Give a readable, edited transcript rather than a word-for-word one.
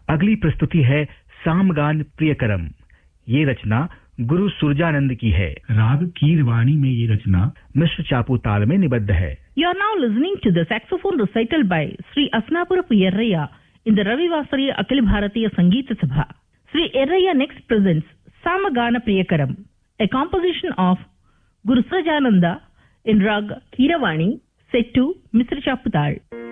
अगली प्रस्तुति है सामगान प्रियकरम। ये रचना गुरु सुरजानंद की है। राग कीरवाणी में ये रचना मिश्र चापू ताल में निबद्ध है। You are now listening to the saxophone recital by Sri Asnapurapu Yerraya in the Ravivasari Akhil Bharatiya Sangeeta Sabha. Sri Yerraya next presents Samagana Priyakaram, a composition of Guru Sujananda in Rag Kiravani, set to Mr. Chaputal.